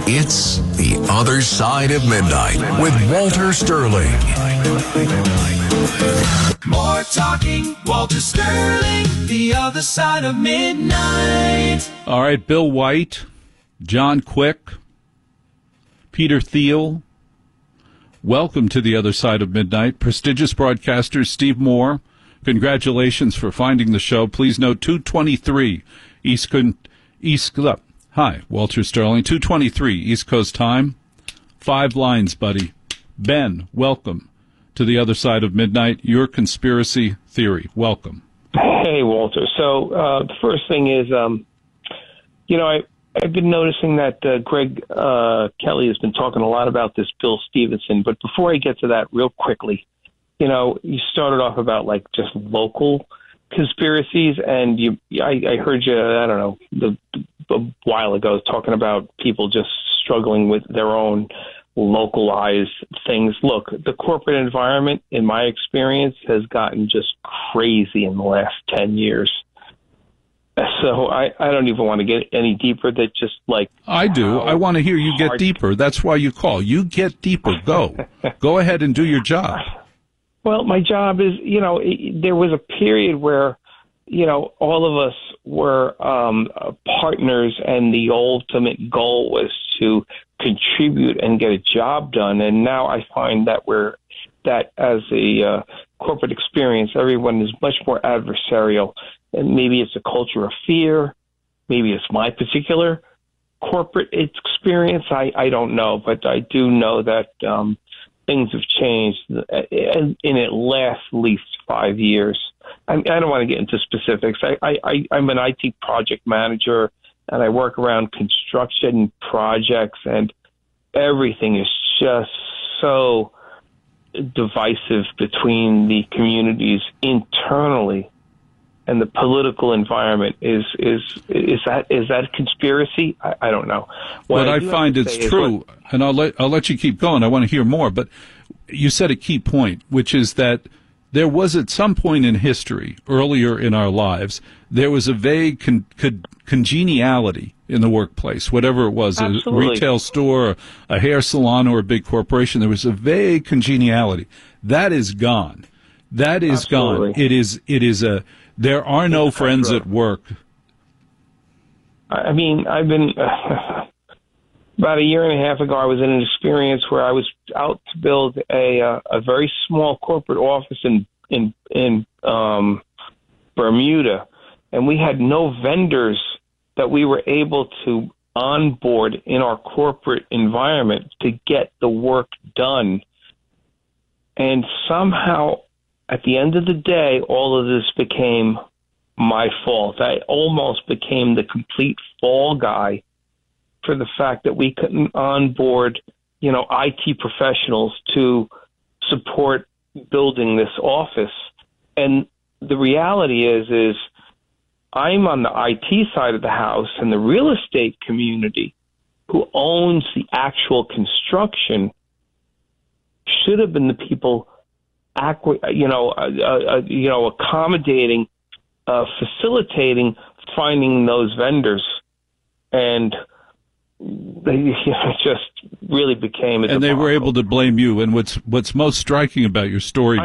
It's The Other Side of Midnight with Walter Sterling. More talking, Walter Sterling, The Other Side of Midnight. All right, Bill White, John Quick, Peter Thiel, welcome to The Other Side of Midnight. Prestigious broadcaster Steve Moore, congratulations for finding the show. Please note 2:23 Hi, Walter Sterling, 2:23 East Coast time. 5 lines, buddy. Ben, welcome to The Other Side of Midnight, your conspiracy theory. Welcome. Hey, Walter. So the first thing is, I've been noticing that Greg Kelly has been talking a lot about this Bill Stevenson. But before I get to that real quickly, you started off about like just local conspiracies, and I heard you, I don't know, a while ago talking about people just struggling with their own localized things. Look, the corporate environment, in my experience, has gotten just crazy in the last 10 years. So I don't even want to get any deeper. That just like I do. I want to hear you get deeper. That's why you call. You get deeper. Go. Go ahead and do your job. Well, my job is, there was a period where, all of us were partners, and the ultimate goal was to contribute and get a job done. And now I find that as a corporate experience, everyone is much more adversarial. And maybe it's a culture of fear. Maybe it's my particular corporate experience. I don't know, but I do know that things have changed in at least 5 years. I don't want to get into specifics. I'm an IT project manager, and I work around construction projects, and everything is just so divisive between the communities internally and the political environment. Is that a conspiracy? I don't know. What I find it's true, and I'll let you keep going. I want to hear more, but you said a key point, which is that there was at some point in history, earlier in our lives, there was a vague congeniality in the workplace, whatever it was, Absolutely. A retail store, a hair salon, or a big corporation. There was a vague congeniality. That is gone. That is Absolutely. gone. It is there are no friends at work. I mean, I've been about a year and a half ago, I was in an experience where I was out to build a very small corporate office in Bermuda, and we had no vendors that we were able to onboard in our corporate environment to get the work done. And somehow, at the end of the day, all of this became my fault. I almost became the complete fall guy for the fact that we couldn't onboard, IT professionals to support building this office. And the reality is I'm on the IT side of the house, and the real estate community, who owns the actual construction, should have been the people accommodating, facilitating, finding those vendors. And they just really became a debacle. And they were able to blame you. And what's most striking about your story,